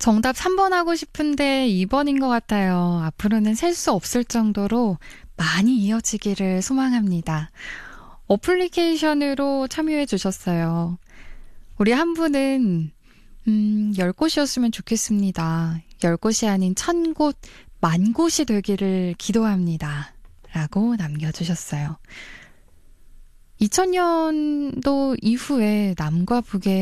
정답 3번 하고 싶은데 2번인 것 같아요. 앞으로는 셀 수 없을 정도로 많이 이어지기를 소망합니다. 어플리케이션으로 참여해 주셨어요. 우리 한 분은 10곳이었으면 좋겠습니다. 10곳이 아닌 1000곳, 10,000곳이 되기를 기도합니다. 라고 남겨주셨어요. 2000년도 이후에 남과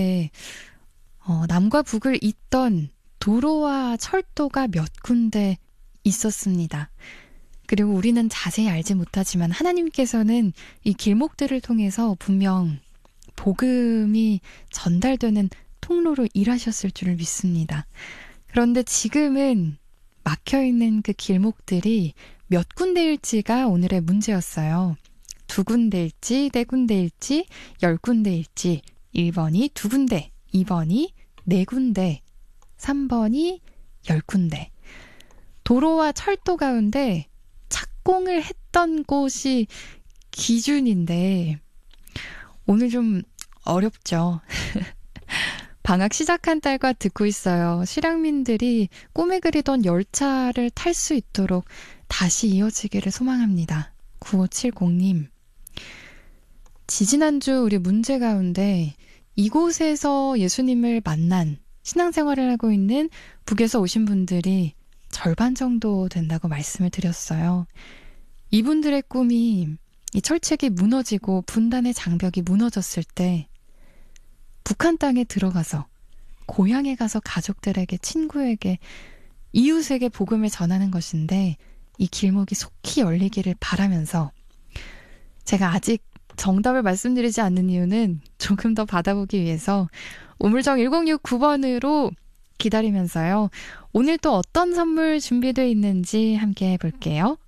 북을 잇던 도로와 철도가 몇 군데 있었습니다. 그리고 우리는 자세히 알지 못하지만 하나님께서는 이 길목들을 통해서 분명 복음이 전달되는 통로로 일하셨을 줄을 믿습니다. 그런데 지금은 막혀있는 그 길목들이 몇 군데일지가 오늘의 문제였어요. 2군데일지, 4군데일지, 10군데일지, 1번이 2군데, 2번이 4군데, 3번이 10군데. 도로와 철도 가운데 착공을 했던 곳이 기준인데 오늘 좀 어렵죠. 방학 시작한 딸과 듣고 있어요. 실향민들이 꿈에 그리던 열차를 탈 수 있도록 다시 이어지기를 소망합니다. 9570님. 지지난주 우리 문제 가운데 이곳에서 예수님을 만난 신앙생활을 하고 있는 북에서 오신 분들이 절반 정도 된다고 말씀을 드렸어요. 이분들의 꿈이 이 철책이 무너지고 분단의 장벽이 무너졌을 때 북한 땅에 들어가서 고향에 가서 가족들에게, 친구에게, 이웃에게 복음을 전하는 것인데 이 길목이 속히 열리기를 바라면서 제가 아직 정답을 말씀드리지 않는 이유는 조금 더 받아보기 위해서 우물정 1069번으로 기다리면서요. 오늘 또 어떤 선물 준비되어 있는지 함께 해볼게요.